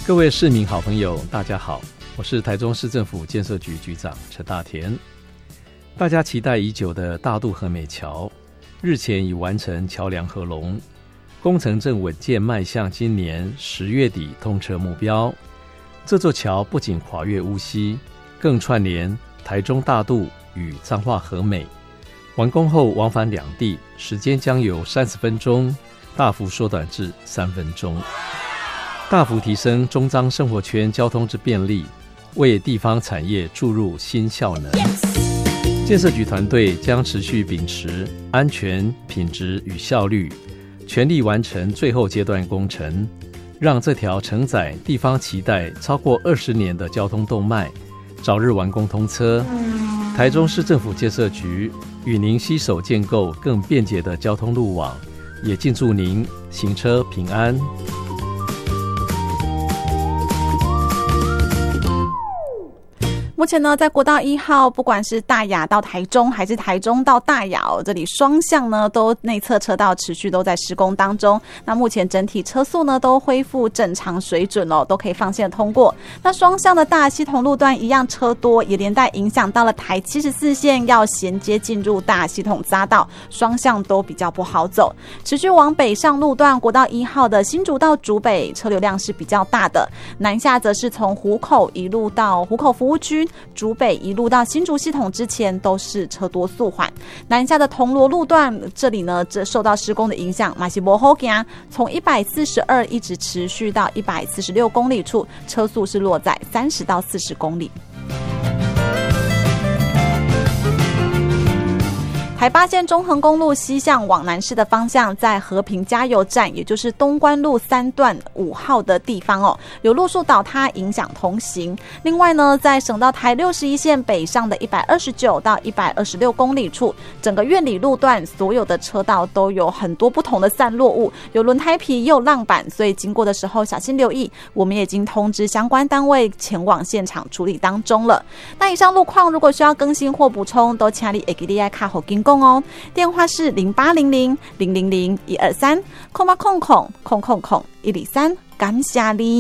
各位市民好朋友大家好，我是台中市政府建设局局长陈大田。大家期待已久的大肚和美桥日前已完成桥梁合龙，工程正稳健迈向今年10月底通车目标。这座桥不仅跨越乌溪，更串联台中大肚与彰化和美，完工后往返两地时间将由30分钟大幅缩短至3分钟，大幅提升中彰生活圈交通之便利，为地方产业注入新效能。建设局团队将持续秉持安全、品质与效率，全力完成最后阶段工程，让这条承载地方期待超过20年的交通动脉早日完工通车。台中市政府建设局与您携手建构更便捷的交通路网，也敬祝您行车平安。 目前呢，在国道1号，不管是大雅到台中，还是台中到大雅这里双向呢，都内侧车道持续都在施工当中。那目前整体车速呢，都恢复正常水准都可以放线通过。那双向的大系统路段一样车多，也连带影响到了台74线要衔接进入大系统匝道，双向都比较不好走。持续往北上路段，国道1号的新竹到竹北车流量是比较大的，南下则是从湖口一路到湖口服务区。竹北一路到新竹系统之前都是车多速缓，南下的铜锣路段这里呢，这受到施工的影响，嘛是不好行，从142一直持续到146公里处，车速是落在30到40公里。台8线中横公路西向往南市的方向，在和平加油站，也就是东关路3段5号的地方有路树倒塌影响通行。另外呢，在省道台61线北上的129到126公里处，整个苑里路段所有的车道都有很多不同的散落物，有轮胎皮也有浪板，所以经过的时候小心留意。我们也已经通知相关单位前往现场处理当中了。那以上路况如果需要更新或补充，都请你会记得卡好经电话是0800-000-123 0800-000-123，感谢你。